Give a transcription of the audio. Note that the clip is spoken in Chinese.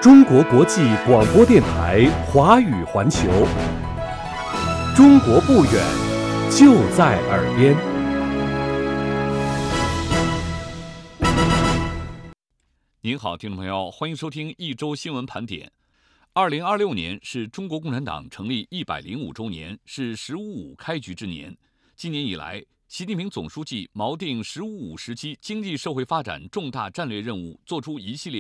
中国国际广播电台华语环球，中国不远，就在耳边。 您好，听众朋友，欢迎收听一周新闻盘点。2026年是中国共产党成立105周年，是“十五五”开局之年。今年以来，习近平总书记锚定“十五五”时期经济社会发展重大战略任务，作出一系列